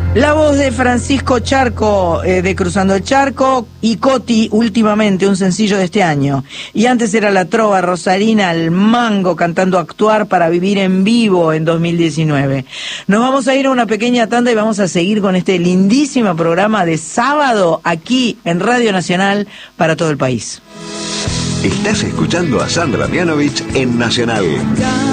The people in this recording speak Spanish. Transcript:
La voz de Francisco Charco, de Cruzando el Charco, y Coti, últimamente, un sencillo de este año. Y antes era la trova rosarina al mango cantando Actuar para vivir en vivo en 2019. Nos vamos a ir a una pequeña tanda y vamos a seguir con este lindísimo programa de sábado aquí en Radio Nacional para todo el país. Estás escuchando a Sandra Mianovich en Nacional.